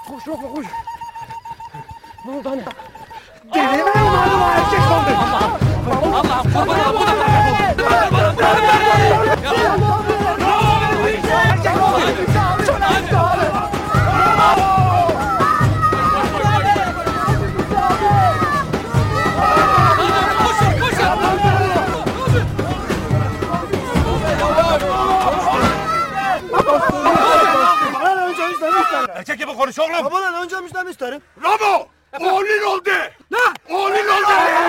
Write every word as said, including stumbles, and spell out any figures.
Koş Ramo koş. Ne oldu anne? Deli mi ulan o erkek oldu? Allah'ım Allah'ım kurban olayım bu da bırak. Bırak bırak Erkek oldu. Erkek gibi konuş oğlum. Babalar önce müşterimi isterim. Ramo! Oğlun oldu. Ne? Oğlun oldu.